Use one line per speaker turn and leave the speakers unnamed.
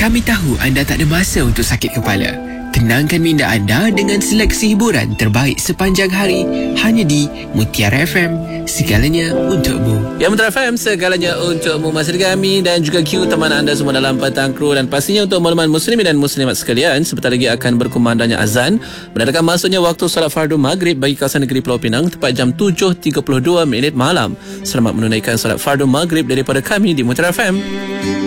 Kami tahu anda tak ada masa untuk sakit kepala. Tenangkan minda anda dengan seleksi hiburan terbaik sepanjang hari hanya di Mutiara FM. Segalanya untukmu.
Ya, Mutiara FM, segalanya untukmu. Masih dengan kami dan juga Q, teman anda semua dalam petang kru. Dan pastinya untuk makluman muslimin dan muslimat sekalian, sebentar lagi akan berkumandangnya azan, menandakan masuknya waktu solat fardu maghrib bagi kawasan negeri Pulau Pinang tepat jam 7.32 malam. Selamat menunaikan solat fardu maghrib daripada kami di Mutiara FM.